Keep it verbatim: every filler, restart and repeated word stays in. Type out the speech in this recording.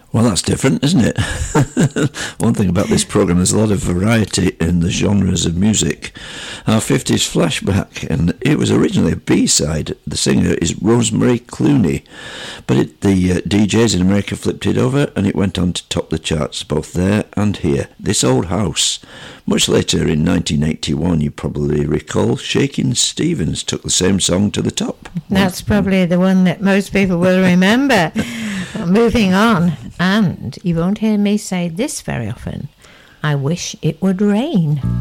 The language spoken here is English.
Well, that's different, isn't it? One thing about this programme, there's a lot of variety in the genres of music. Our fifties flashback, and it was originally a B-side. The singer is Rosemary Clooney, but it, the uh, D Js in America flipped it over, and it went on to top the charts both there and here. This Old House. Much later, in nineteen eighty-one, you probably recall, Shakin' Stevens took the same song to the top. That's probably the one that most people will remember. Moving on, and you won't hear me say this very often, I wish it would rain.